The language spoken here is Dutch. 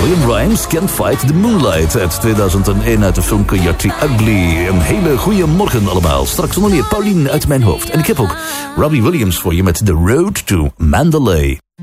William Rimes, Can't Fight the Moonlight uit 2001 uit de film Coyote Ugly. Een hele goede morgen allemaal. Straks nog meer Paulien uit mijn hoofd. En ik heb ook Robbie Williams voor je met The Road to Mandalay.